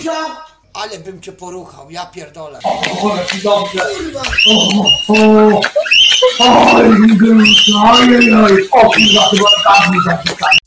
Misia! Ale bym cię poruchał, ja pierdolę. O, jaki dobrze. Kurwa! Oj, oj, oj, o kurwa, chyba tak mi zapisać.